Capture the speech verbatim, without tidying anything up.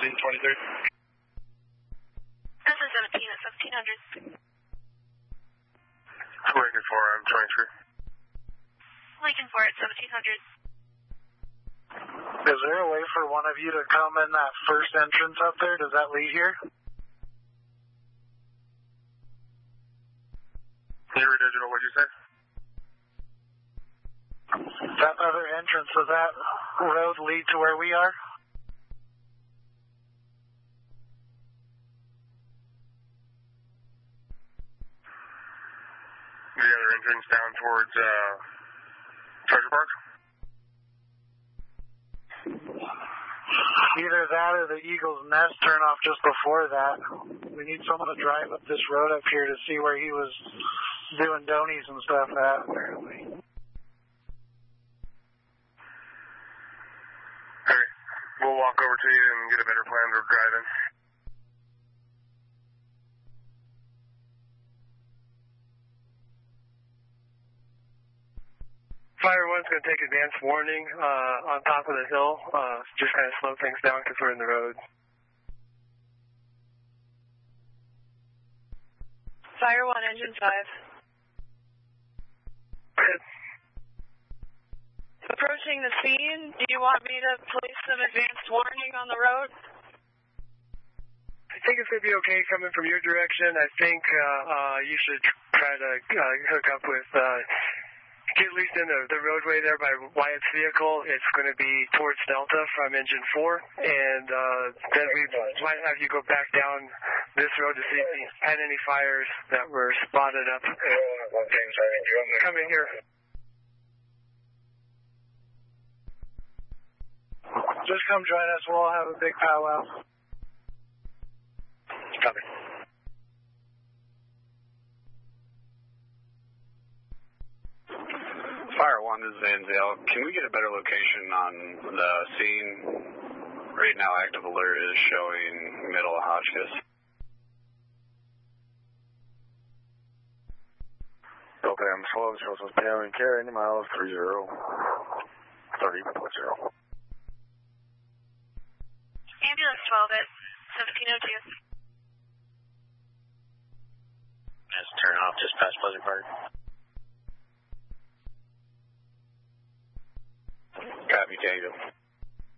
seventeen twenty-three. This is seventeen at seventeen hundred. Lincoln four, I'm twenty-three. Lincoln four at seventeen hundred. Is there a way for one of you to come in that first entrance up there? Does that lead here? Erie Digital, what'd you say? That other entrance, does that road lead to where we are? The other entrance down towards uh, Treasure Park? Either that or the Eagle's Nest turn off just before that. We need someone to drive up this road up here to see where he was doing donies and stuff at, apparently. Okay, we'll walk over to you and get a better plan for driving. Fire one's going to take advance warning uh, on top of the hill, uh, just kind of slow things down because we're in the road. Fire one, engine five. Approaching the scene, do you want me to place some advanced warning on the road? I think it's going to be okay coming from your direction. I think uh, uh, you should try to uh, hook up with... Uh, Get at least in the, the roadway there by Wyatt's vehicle. It's going to be towards Delta from engine four, and uh, then we might have you go back down this road to see if you had any fires that were spotted up. Come in here. Just come join us. We'll all have a big powwow. Copy. Fire one, this is Anzel. Can we get a better location on the scene? Right now, active alert is showing middle of Hotchkiss. Okay, I'm slow. Shows us P M and carry any miles three zero thirty point zero. Ambulance twelve at seventeen oh two. Let's turn off just past Pleasant Park. Copy, Tango.